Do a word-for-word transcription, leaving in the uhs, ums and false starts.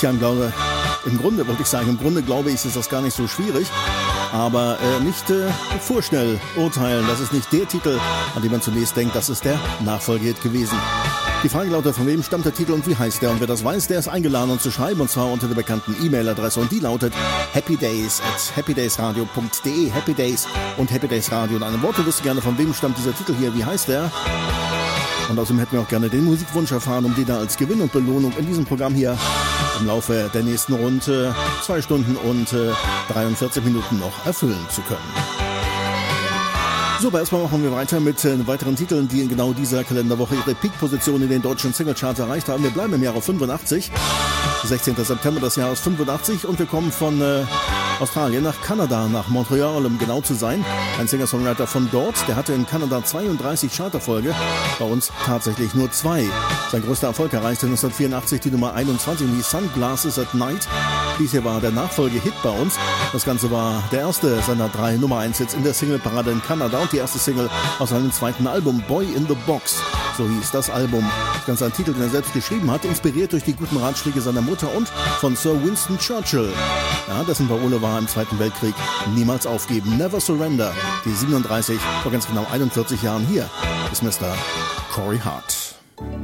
Tja, im, Glaube, im Grunde wollte ich sagen, im Grunde glaube ich, ist das gar nicht so schwierig. Aber äh, nicht äh, vorschnell urteilen, das ist nicht der Titel, an den man zunächst denkt, das ist der Nachfolgehit gewesen. Die Frage lautet, von wem stammt der Titel und wie heißt der? Und wer das weiß, der ist eingeladen, uns zu schreiben, und zwar unter der bekannten E-Mail-Adresse. Und die lautet happydays at happydaysradio punkt de. Happydays und happydaysradio in einem Wort. Du wüsstest gerne, von wem stammt dieser Titel hier, wie heißt der? Und außerdem hätten wir auch gerne den Musikwunsch erfahren, um den da als Gewinn und Belohnung in diesem Programm hier im Laufe der nächsten rund äh, zwei Stunden und äh, dreiundvierzig Minuten noch erfüllen zu können. So, aber erstmal machen wir weiter mit äh, weiteren Titeln, die in genau dieser Kalenderwoche ihre Peak-Position in den deutschen Singlecharts erreicht haben. Wir bleiben im Jahre fünfundachtzig, sechzehnten September des Jahres fünfundachtzig, und wir kommen von äh, Australien nach Kanada, nach Montreal, um genau zu sein. Ein Singer-Songwriter von dort, der hatte in Kanada zweiunddreißig Charterfolge, bei uns tatsächlich nur zwei. Sein größter Erfolg erreichte neunzehnhundertvierundachtzig die Nummer einundzwanzig, die Sunglasses at Night. Dies hier war der Nachfolgehit bei uns. Das Ganze war der erste seiner drei Nummer eins Hits in der Singleparade in Kanada und die erste Single aus seinem zweiten Album, Boy in the Box. So hieß das Album. Das Ganze ein Titel, den er selbst geschrieben hat, inspiriert durch die guten Ratschläge seiner Mutter und von Sir Winston Churchill. Ja, dessen Parole war im Zweiten Weltkrieg: niemals aufgeben, never surrender. Die siebenunddreißig, vor ganz genau einundvierzig Jahren hier ist Mister Corey Hart.